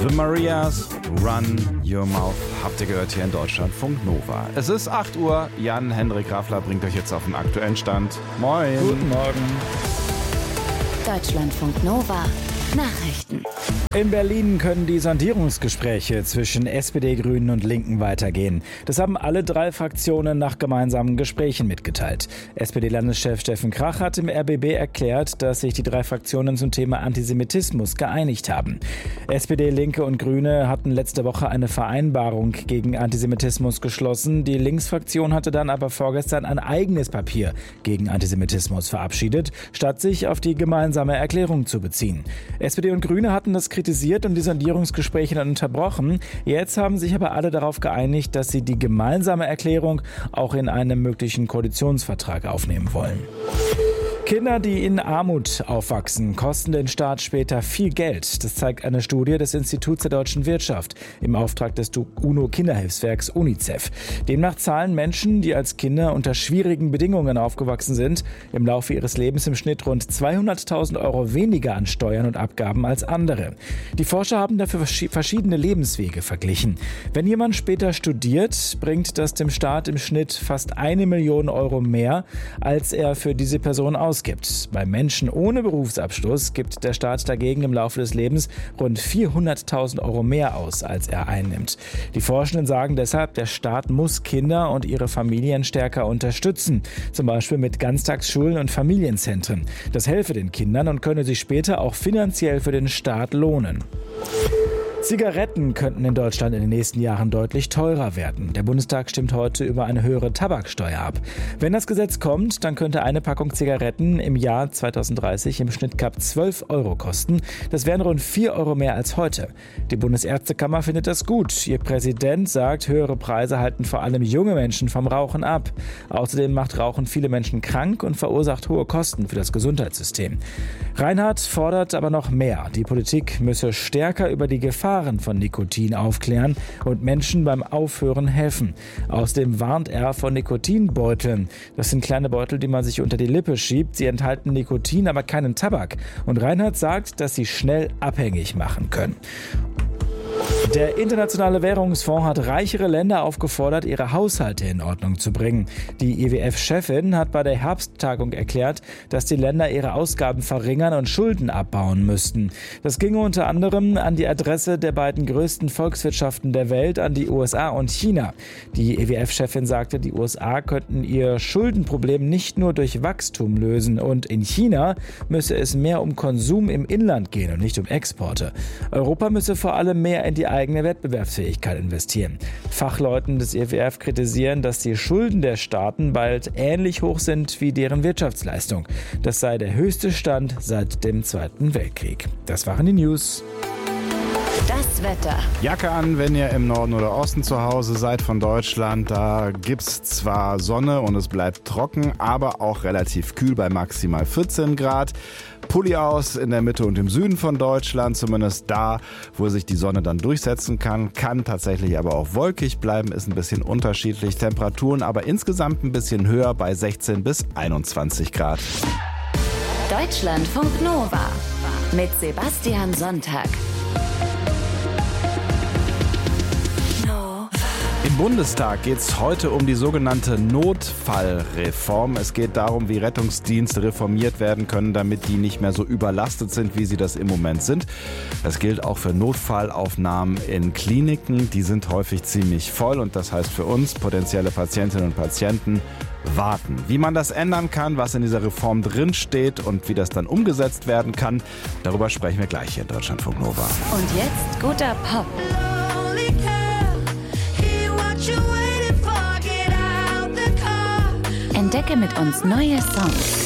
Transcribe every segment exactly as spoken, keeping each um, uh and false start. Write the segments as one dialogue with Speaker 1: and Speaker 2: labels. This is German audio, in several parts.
Speaker 1: The Marias, Run Your Mouth, habt ihr gehört hier in Deutschlandfunk Nova. Es ist acht Uhr, Jan-Hendrik Raffler bringt euch jetzt auf den aktuellen Stand. Moin.
Speaker 2: Guten Morgen.
Speaker 3: Deutschlandfunk Nova. Nachrichten.
Speaker 2: In Berlin können die Sondierungsgespräche zwischen S P D, Grünen und Linken weitergehen. Das haben alle drei Fraktionen nach gemeinsamen Gesprächen mitgeteilt. S P D-Landeschef Steffen Krach hat im R B B erklärt, dass sich die drei Fraktionen zum Thema Antisemitismus geeinigt haben. S P D, Linke und Grüne hatten letzte Woche eine Vereinbarung gegen Antisemitismus geschlossen. Die Linksfraktion hatte dann aber vorgestern ein eigenes Papier gegen Antisemitismus verabschiedet, statt sich auf die gemeinsame Erklärung zu beziehen. S P D und Grüne hatten das kritisiert und die Sondierungsgespräche dann unterbrochen. Jetzt haben sich aber alle darauf geeinigt, dass sie die gemeinsame Erklärung auch in einem möglichen Koalitionsvertrag aufnehmen wollen. Kinder, die in Armut aufwachsen, kosten den Staat später viel Geld. Das zeigt eine Studie des Instituts der deutschen Wirtschaft im Auftrag des UNO-Kinderhilfswerks UNICEF. Demnach zahlen Menschen, die als Kinder unter schwierigen Bedingungen aufgewachsen sind, im Laufe ihres Lebens im Schnitt rund zweihunderttausend Euro weniger an Steuern und Abgaben als andere. Die Forscher haben dafür verschiedene Lebenswege verglichen. Wenn jemand später studiert, bringt das dem Staat im Schnitt fast eine Million Euro mehr, als er für diese Person ausgibt. Gibt. Bei Menschen ohne Berufsabschluss gibt der Staat dagegen im Laufe des Lebens rund vierhunderttausend Euro mehr aus, als er einnimmt. Die Forschenden sagen deshalb, der Staat muss Kinder und ihre Familien stärker unterstützen, zum Beispiel mit Ganztagsschulen und Familienzentren. Das helfe den Kindern und könne sich später auch finanziell für den Staat lohnen. Zigaretten könnten in Deutschland in den nächsten Jahren deutlich teurer werden. Der Bundestag stimmt heute über eine höhere Tabaksteuer ab. Wenn das Gesetz kommt, dann könnte eine Packung Zigaretten im Jahr zweitausenddreißig im Schnitt knapp zwölf Euro kosten. Das wären rund vier Euro mehr als heute. Die Bundesärztekammer findet das gut. Ihr Präsident sagt, höhere Preise halten vor allem junge Menschen vom Rauchen ab. Außerdem macht Rauchen viele Menschen krank und verursacht hohe Kosten für das Gesundheitssystem. Reinhardt fordert aber noch mehr. Die Politik müsse stärker über die Gefahr von Nikotin aufklären und Menschen beim Aufhören helfen. Außerdem warnt er vor Nikotinbeuteln. Das sind kleine Beutel, die man sich unter die Lippe schiebt. Sie enthalten Nikotin, aber keinen Tabak. Und Reinhardt sagt, dass sie schnell abhängig machen können. Der Internationale Währungsfonds hat reichere Länder aufgefordert, ihre Haushalte in Ordnung zu bringen. Die I W F-Chefin hat bei der Herbsttagung erklärt, dass die Länder ihre Ausgaben verringern und Schulden abbauen müssten. Das ginge unter anderem an die Adresse der beiden größten Volkswirtschaften der Welt, an die U S A und China. Die I W F-Chefin sagte, die U S A könnten ihr Schuldenproblem nicht nur durch Wachstum lösen und in China müsse es mehr um Konsum im Inland gehen und nicht um Exporte. Europa müsse vor allem mehr in die eigene Wettbewerbsfähigkeit investieren. Fachleuten des I W F kritisieren, dass die Schulden der Staaten bald ähnlich hoch sind wie deren Wirtschaftsleistung. Das sei der höchste Stand seit dem Zweiten Weltkrieg. Das waren die News.
Speaker 3: Das Wetter.
Speaker 1: Jacke an, wenn ihr im Norden oder Osten zu Hause seid von Deutschland. Da gibt's zwar Sonne und es bleibt trocken, aber auch relativ kühl bei maximal vierzehn Grad. Pulli aus in der Mitte und im Süden von Deutschland, zumindest da, wo sich die Sonne dann durchsetzen kann. Kann tatsächlich aber auch wolkig bleiben, ist ein bisschen unterschiedlich. Temperaturen aber insgesamt ein bisschen höher bei sechzehn bis einundzwanzig Grad.
Speaker 3: Deutschlandfunk Nova mit Sebastian Sonntag.
Speaker 1: Im Bundestag geht es heute um die sogenannte Notfallreform. Es geht darum, wie Rettungsdienste reformiert werden können, damit die nicht mehr so überlastet sind, wie sie das im Moment sind. Das gilt auch für Notfallaufnahmen in Kliniken. Die sind häufig ziemlich voll und das heißt für uns, potenzielle Patientinnen und Patienten, warten. Wie man das ändern kann, was in dieser Reform drinsteht und wie das dann umgesetzt werden kann, darüber sprechen wir gleich hier in Deutschlandfunk Nova.
Speaker 3: Und jetzt guter Pop. Entdecke mit uns neue Songs.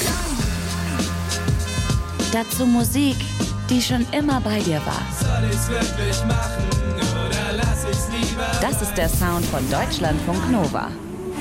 Speaker 3: Dazu Musik, die schon immer bei dir war.
Speaker 4: Soll ich's wirklich machen oder lass ich's lieber?
Speaker 3: Das ist der Sound von Deutschlandfunk Nova.